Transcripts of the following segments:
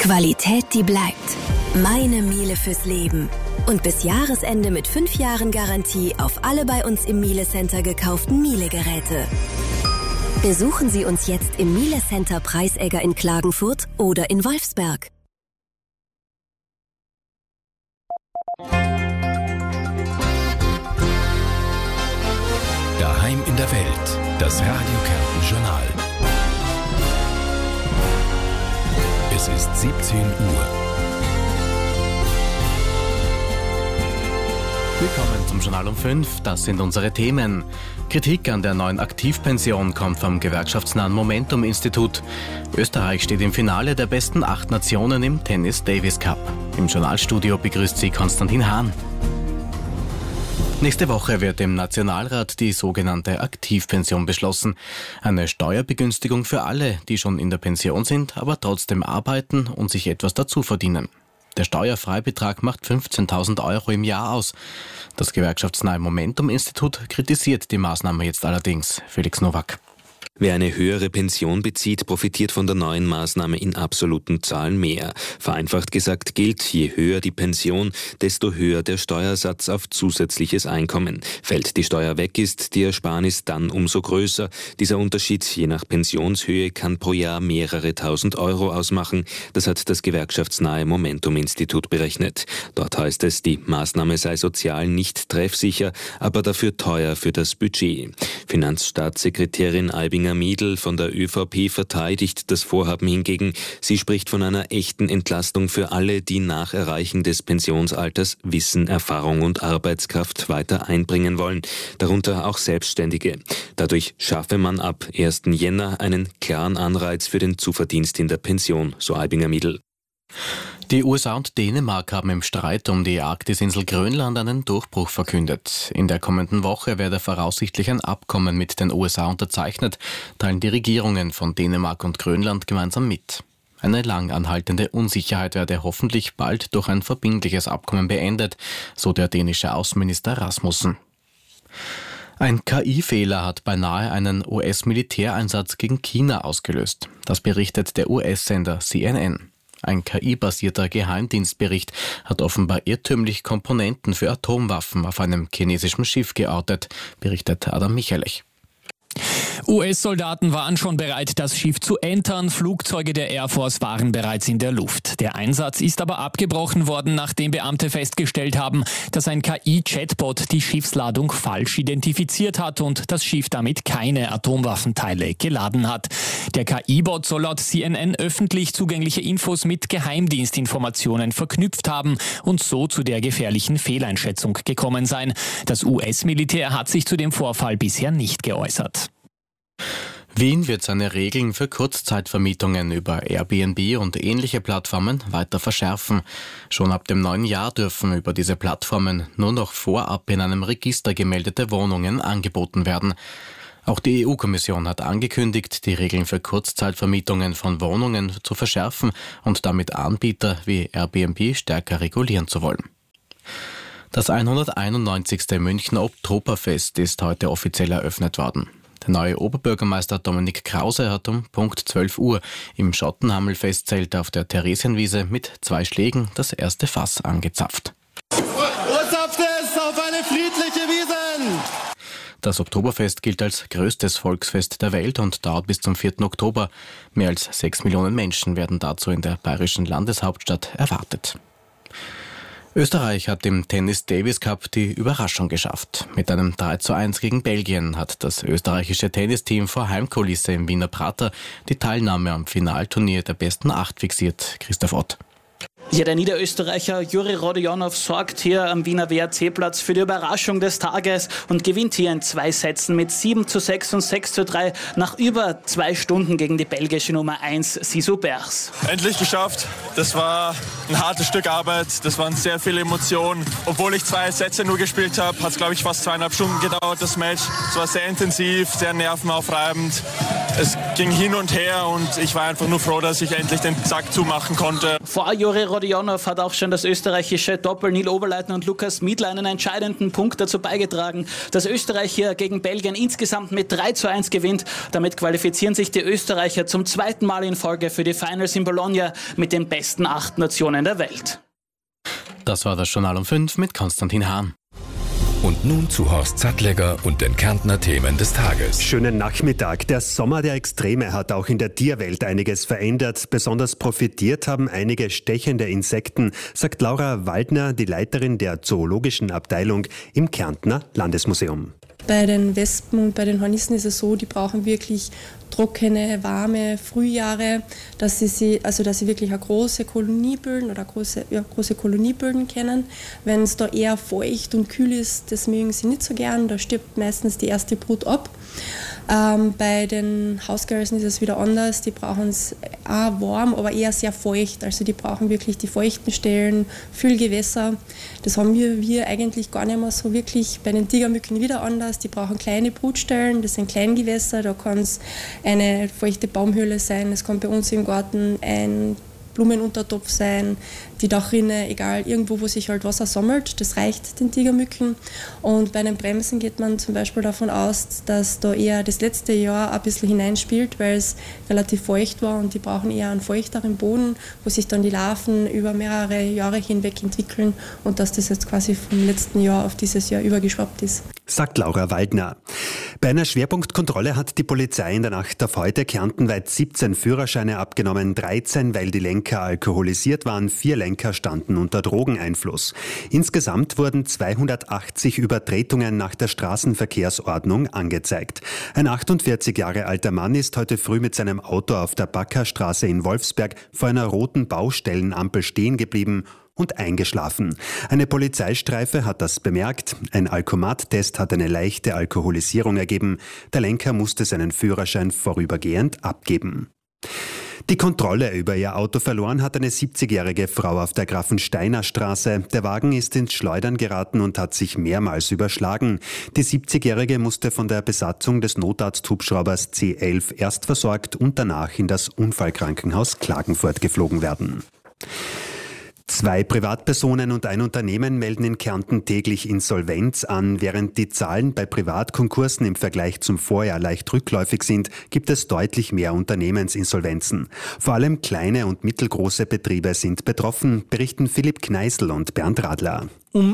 Qualität, die bleibt. Meine Miele fürs Leben. Und bis Jahresende mit 5 Jahren Garantie auf alle bei uns im Miele Center gekauften Miele-Geräte. Besuchen Sie uns jetzt im Miele Center Preisegger in Klagenfurt oder in Wolfsberg. Daheim in der Welt, das Radio Kärnten Journal. Es ist 17 Uhr. Willkommen zum Journal um 5. Das sind unsere Themen. Kritik an der neuen Aktivpension kommt vom gewerkschaftsnahen Momentum-Institut. Österreich steht im Finale der besten 8 Nationen im Tennis Davis Cup. Im Journalstudio begrüßt sie Konstantin Hahn. Nächste Woche wird im Nationalrat die sogenannte Aktivpension beschlossen. Eine Steuerbegünstigung für alle, die schon in der Pension sind, aber trotzdem arbeiten und sich etwas dazu verdienen. Der Steuerfreibetrag macht 15.000 Euro im Jahr aus. Das gewerkschaftsnahe Momentum-Institut kritisiert die Maßnahme jetzt allerdings. Felix Nowak. Wer eine höhere Pension bezieht, profitiert von der neuen Maßnahme in absoluten Zahlen mehr. Vereinfacht gesagt gilt, je höher die Pension, desto höher der Steuersatz auf zusätzliches Einkommen. Fällt die Steuer weg, ist die Ersparnis dann umso größer. Dieser Unterschied je nach Pensionshöhe kann pro Jahr mehrere tausend Euro ausmachen. Das hat das gewerkschaftsnahe Momentum-Institut berechnet. Dort heißt es, die Maßnahme sei sozial nicht treffsicher, aber dafür teuer für das Budget. Finanzstaatssekretärin Aibinger-Miedl von der ÖVP verteidigt das Vorhaben hingegen. Sie spricht von einer echten Entlastung für alle, die nach Erreichen des Pensionsalters Wissen, Erfahrung und Arbeitskraft weiter einbringen wollen, darunter auch Selbstständige. Dadurch schaffe man ab 1. Jänner einen klaren Anreiz für den Zuverdienst in der Pension, so Aibinger-Miedl. Die USA und Dänemark haben im Streit um die Arktisinsel Grönland einen Durchbruch verkündet. In der kommenden Woche werde voraussichtlich ein Abkommen mit den USA unterzeichnet, teilen die Regierungen von Dänemark und Grönland gemeinsam mit. Eine lang anhaltende Unsicherheit werde hoffentlich bald durch ein verbindliches Abkommen beendet, so der dänische Außenminister Rasmussen. Ein KI-Fehler hat beinahe einen US-Militäreinsatz gegen China ausgelöst. Das berichtet der US-Sender CNN. Ein KI-basierter Geheimdienstbericht hat offenbar irrtümlich Komponenten für Atomwaffen auf einem chinesischen Schiff geortet, berichtet Adam Michalech. US-Soldaten waren schon bereit, das Schiff zu entern. Flugzeuge der Air Force waren bereits in der Luft. Der Einsatz ist aber abgebrochen worden, nachdem Beamte festgestellt haben, dass ein KI-Chatbot die Schiffsladung falsch identifiziert hat und das Schiff damit keine Atomwaffenteile geladen hat. Der KI-Bot soll laut CNN öffentlich zugängliche Infos mit Geheimdienstinformationen verknüpft haben und so zu der gefährlichen Fehleinschätzung gekommen sein. Das US-Militär hat sich zu dem Vorfall bisher nicht geäußert. Wien wird seine Regeln für Kurzzeitvermietungen über Airbnb und ähnliche Plattformen weiter verschärfen. Schon ab dem neuen Jahr dürfen über diese Plattformen nur noch vorab in einem Register gemeldete Wohnungen angeboten werden. Auch die EU-Kommission hat angekündigt, die Regeln für Kurzzeitvermietungen von Wohnungen zu verschärfen und damit Anbieter wie Airbnb stärker regulieren zu wollen. Das 191. Münchner Oktoberfest ist heute offiziell eröffnet worden. Der neue Oberbürgermeister Dominik Krause hat um Punkt 12 Uhr im Schottenhamel-Festzelt auf der Theresienwiese mit 2 Schlägen das erste Fass angezapft. Urzapft es auf eine friedliche Wiesn! Das Oktoberfest gilt als größtes Volksfest der Welt und dauert bis zum 4. Oktober. Mehr als 6 Millionen Menschen werden dazu in der bayerischen Landeshauptstadt erwartet. Österreich hat im Tennis Davis Cup die Überraschung geschafft. Mit einem 3:1 gegen Belgien hat das österreichische Tennisteam vor Heimkulisse im Wiener Prater die Teilnahme am Finalturnier der besten 8 fixiert. Christoph Ott. Ja, der Niederösterreicher Juri Rodionov sorgt hier am Wiener WRC-Platz für die Überraschung des Tages und gewinnt hier in 2 Sätzen mit 7:6 und 6:3 nach über 2 Stunden gegen die belgische Nummer 1 Sisou Bers. Endlich geschafft. Das war ein hartes Stück Arbeit. Das waren sehr viele Emotionen. Obwohl ich 2 Sätze nur gespielt habe, hat es, glaube ich, fast 2,5 Stunden gedauert, das Match. Es war sehr intensiv, sehr nervenaufreibend. Es ging hin und her und ich war einfach nur froh, dass ich endlich den Sack zumachen konnte. Vor Juri Rodionov hat auch schon das österreichische Doppel Neil Oberleitner und Lukas Miedler einen entscheidenden Punkt dazu beigetragen, dass Österreich hier gegen Belgien insgesamt mit 3:1 gewinnt. Damit qualifizieren sich die Österreicher zum zweiten Mal in Folge für die Finals in Bologna mit den besten 8 Nationen der Welt. Das war das Journal um 5 mit Konstantin Hahn. Und nun zu Horst Sattlegger und den Kärntner Themen des Tages. Schönen Nachmittag. Der Sommer der Extreme hat auch in der Tierwelt einiges verändert. Besonders profitiert haben einige stechende Insekten, sagt Laura Waldner, die Leiterin der zoologischen Abteilung im Kärntner Landesmuseum. Bei den Wespen und bei den Hornissen ist es so, die brauchen wirklich trockene, warme Frühjahre, dass sie wirklich eine große Kolonie bilden oder große Kolonieböden können. Wenn es da eher feucht und kühl ist, das mögen sie nicht so gern, da stirbt meistens die erste Brut ab. Bei den Hausgeißen ist es wieder anders, die brauchen es auch warm, aber eher sehr feucht, also die brauchen wirklich die feuchten Stellen, viel Gewässer. Das haben wir eigentlich gar nicht mehr so wirklich. Bei den Tigermücken wieder anders, die brauchen kleine Brutstellen, das sind Kleingewässer, da kann es eine feuchte Baumhöhle sein, es kann bei uns im Garten ein Blumenuntertopf sein, die Dachrinne, egal, irgendwo, wo sich halt Wasser sammelt, das reicht den Tigermücken. Und bei den Bremsen geht man zum Beispiel davon aus, dass da eher das letzte Jahr ein bisschen hineinspielt, weil es relativ feucht war und die brauchen eher einen feuchteren Boden, wo sich dann die Larven über mehrere Jahre hinweg entwickeln und dass das jetzt quasi vom letzten Jahr auf dieses Jahr übergeschwappt ist. Sagt Laura Waldner. Bei einer Schwerpunktkontrolle hat die Polizei in der Nacht auf heute kärntenweit 17 Führerscheine abgenommen, 13, weil die Lenker alkoholisiert waren, 4 Lenker standen unter Drogeneinfluss. Insgesamt wurden 280 Übertretungen nach der Straßenverkehrsordnung angezeigt. Ein 48 Jahre alter Mann ist heute früh mit seinem Auto auf der Backerstraße in Wolfsberg vor einer roten Baustellenampel stehen geblieben und eingeschlafen. Eine Polizeistreife hat das bemerkt. Ein Alkomat-Test hat eine leichte Alkoholisierung ergeben. Der Lenker musste seinen Führerschein vorübergehend abgeben. Die Kontrolle über ihr Auto verloren hat eine 70-jährige Frau auf der Grafensteiner Straße. Der Wagen ist ins Schleudern geraten und hat sich mehrmals überschlagen. Die 70-jährige musste von der Besatzung des Notarzt-Hubschraubers C11 erst versorgt und danach in das Unfallkrankenhaus Klagenfurt geflogen werden. 2 Privatpersonen und ein Unternehmen melden in Kärnten täglich Insolvenz an. Während die Zahlen bei Privatkonkursen im Vergleich zum Vorjahr leicht rückläufig sind, gibt es deutlich mehr Unternehmensinsolvenzen. Vor allem kleine und mittelgroße Betriebe sind betroffen, berichten Philipp Kneißl und Bernd Radler. Um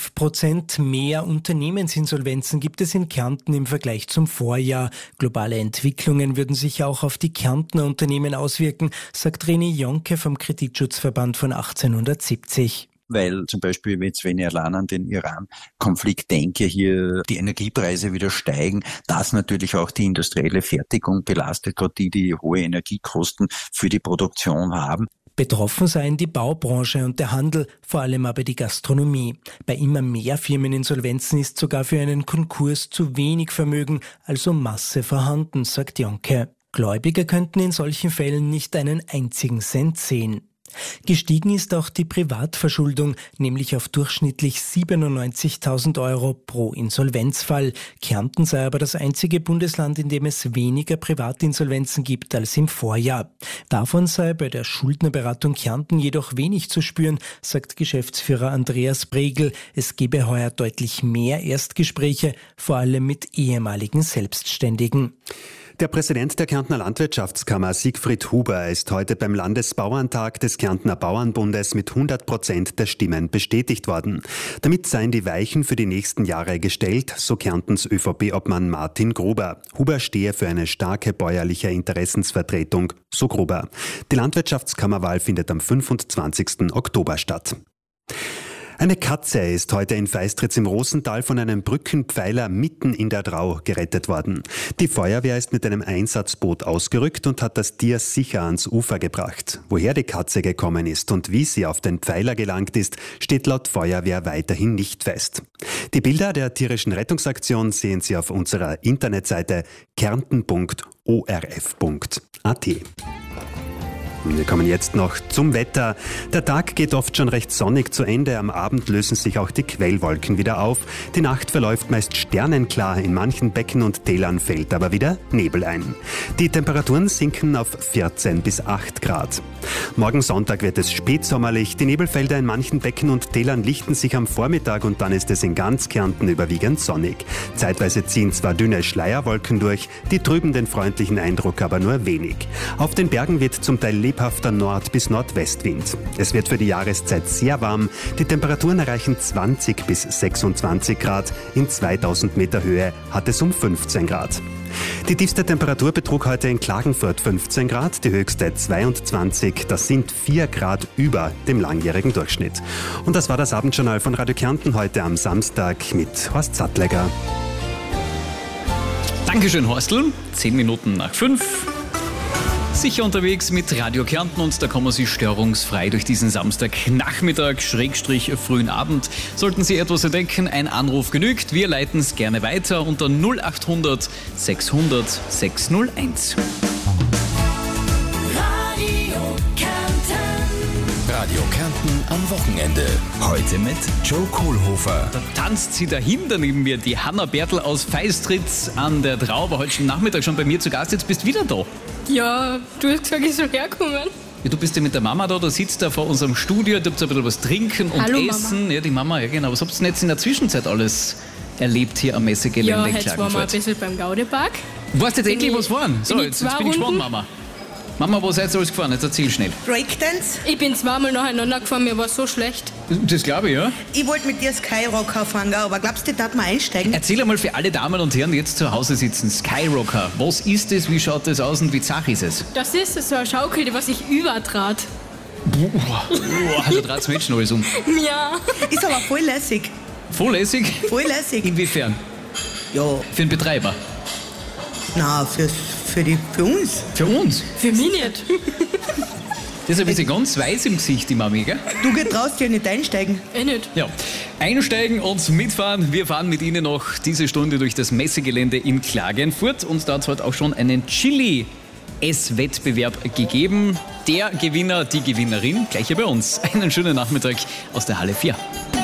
11% mehr Unternehmensinsolvenzen gibt es in Kärnten im Vergleich zum Vorjahr. Globale Entwicklungen würden sich auch auf die Kärntner Unternehmen auswirken, sagt René Jonke vom Kreditschutzverband von 1870. Weil zum Beispiel jetzt, wenn ich allein an den Iran-Konflikt denke, hier die Energiepreise wieder steigen, das natürlich auch die industrielle Fertigung belastet, gerade die hohe Energiekosten für die Produktion haben. Betroffen seien die Baubranche und der Handel, vor allem aber die Gastronomie. Bei immer mehr Firmeninsolvenzen ist sogar für einen Konkurs zu wenig Vermögen, also Masse vorhanden, sagt Jonke. Gläubiger könnten in solchen Fällen nicht einen einzigen Cent sehen. Gestiegen ist auch die Privatverschuldung, nämlich auf durchschnittlich 97.000 € pro Insolvenzfall. Kärnten sei aber das einzige Bundesland, in dem es weniger Privatinsolvenzen gibt als im Vorjahr. Davon sei bei der Schuldnerberatung Kärnten jedoch wenig zu spüren, sagt Geschäftsführer Andreas Bregel. Es gebe heuer deutlich mehr Erstgespräche, vor allem mit ehemaligen Selbstständigen. Der Präsident der Kärntner Landwirtschaftskammer, Siegfried Huber, ist heute beim Landesbauerntag des Kärntner Bauernbundes mit 100% der Stimmen bestätigt worden. Damit seien die Weichen für die nächsten Jahre gestellt, so Kärntens ÖVP-Obmann Martin Gruber. Huber stehe für eine starke bäuerliche Interessensvertretung, so Gruber. Die Landwirtschaftskammerwahl findet am 25. Oktober statt. Eine Katze ist heute in Feistritz im Rosental von einem Brückenpfeiler mitten in der Drau gerettet worden. Die Feuerwehr ist mit einem Einsatzboot ausgerückt und hat das Tier sicher ans Ufer gebracht. Woher die Katze gekommen ist und wie sie auf den Pfeiler gelangt ist, steht laut Feuerwehr weiterhin nicht fest. Die Bilder der tierischen Rettungsaktion sehen Sie auf unserer Internetseite kärnten.orf.at. Wir kommen jetzt noch zum Wetter. Der Tag geht oft schon recht sonnig zu Ende. Am Abend lösen sich auch die Quellwolken wieder auf. Die Nacht verläuft meist sternenklar. In manchen Becken und Tälern fällt aber wieder Nebel ein. Die Temperaturen sinken auf 14 bis 8 Grad. Morgen Sonntag wird es spätsommerlich. Die Nebelfelder in manchen Becken und Tälern lichten sich am Vormittag und dann ist es in ganz Kärnten überwiegend sonnig. Zeitweise ziehen zwar dünne Schleierwolken durch, die trüben den freundlichen Eindruck aber nur wenig. Auf den Bergen wird zum Teil lebhafter Nord- bis Nordwestwind. Es wird für die Jahreszeit sehr warm. Die Temperaturen erreichen 20 bis 26 Grad. In 2000 Meter Höhe hat es um 15 Grad. Die tiefste Temperatur betrug heute in Klagenfurt 15 Grad, die höchste 22. Das sind 4 Grad über dem langjährigen Durchschnitt. Und das war das Abendjournal von Radio Kärnten heute am Samstag mit Horst Sattlegger. Dankeschön, Horstl. 10 Minuten nach 5. Sicher unterwegs mit Radio Kärnten und da kommen Sie störungsfrei durch diesen Samstagnachmittag, frühen Abend. Sollten Sie etwas entdecken, ein Anruf genügt. Wir leiten es gerne weiter unter 0800 600 601. Radio Kärnten am Wochenende. Heute mit Joe Kohlhofer. Da tanzt sie dahinter neben mir, die Hanna Bertl aus Feistritz an der Trau. War heute schon Nachmittag schon bei mir zu Gast, jetzt bist du wieder da. Ja, du hast gesagt, ich soll herkommen. Ja, du bist ja mit der Mama da sitzt da vor unserem Studio, du habt ein bisschen was trinken und Hallo, essen. Mama. Ja, die Mama, ja genau. Was habt ihr denn jetzt in der Zwischenzeit alles erlebt hier am Messegelände Ja, in jetzt Klagenfurt? waren wir ein bisschen beim Gaudepark. Warst jetzt endlich was fahren? So, bin jetzt bin ich gespannt, Mama. Mama, wo seid ihr alles gefahren? Jetzt erzähl schnell. Breakdance? Ich bin zweimal nacheinander gefahren, mir war so schlecht. Das glaube ich, ja. Ich wollte mit dir Skyrocker fahren, aber glaubst du, darf man einsteigen? Erzähl einmal für alle Damen und Herren, die jetzt zu Hause sitzen, Skyrocker. Was ist es, wie schaut das aus und wie zach ist es? Das ist so eine Schaukel, die was ich übertrat. Da dreht Menschen alles um. Ja. Ist aber voll lässig. Voll lässig? Voll lässig. Inwiefern? Ja. Für den Betreiber? Na, für uns. Für uns? Für mich nicht. Deshalb ist sie ganz weiß im Gesicht, die Mami, gell? Du traust ja nicht einsteigen. Nicht. Ja, einsteigen und mitfahren. Wir fahren mit Ihnen noch diese Stunde durch das Messegelände in Klagenfurt. Und da hat es heute auch schon einen Chili-Ess-Wettbewerb gegeben. Der Gewinner, die Gewinnerin, gleich hier bei uns. Einen schönen Nachmittag aus der Halle 4.